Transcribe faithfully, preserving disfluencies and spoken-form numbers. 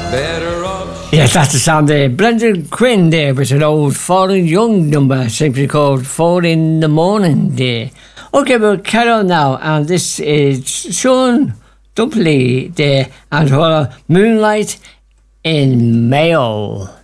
better off. Yes, that's the sound there. Brendan Quinn there with an old Falling Young number, simply called Four in the Morning there. Okay, we'll carry on now, and this is Sean Dupley there and her Moonlight in Mayo.